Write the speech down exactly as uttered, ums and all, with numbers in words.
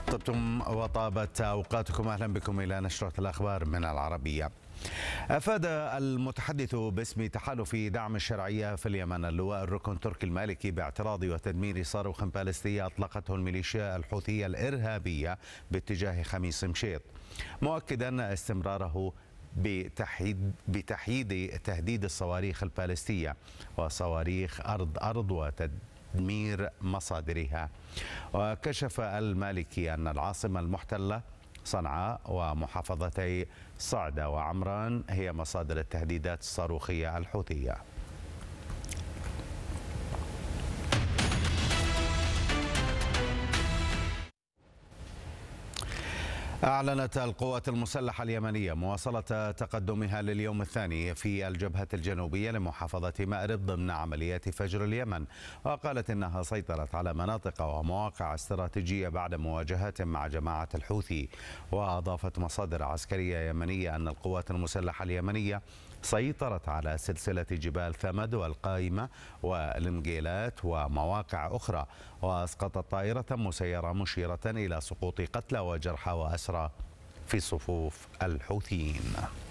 طبتم وطابت أوقاتكم. أهلا بكم إلى نشرة الأخبار من العربية. أفاد المتحدث باسم تحالف دعم الشرعية في اليمن اللواء الركن تركي المالكي باعتراض وتدمير صاروخ باليستي أطلقته الميليشيا الحوثية الإرهابية باتجاه خميس مشيط، مؤكدا استمراره بتحييد بتحييد تهديد الصواريخ البالستية وصواريخ أرض أرض وتدمير مصادرها. وكشف المالكي أن العاصمة المحتلة صنعاء ومحافظتي صعدة وعمران هي مصادر التهديدات الصاروخية الحوثية. أعلنت القوات المسلحة اليمنية مواصلة تقدمها لليوم الثاني في الجبهة الجنوبية لمحافظة مأرب ضمن عمليات فجر اليمن، وقالت إنها سيطرت على مناطق ومواقع استراتيجية بعد مواجهات مع جماعة الحوثي. وأضافت مصادر عسكرية يمنية أن القوات المسلحة اليمنية سيطرت على سلسلة جبال ثمد والقائمة والمجيلات ومواقع أخرى، وأسقطت طائرة مسيرة مشيرة إلى سقوط قتلى وجرحى وأسرى في صفوف الحوثيين.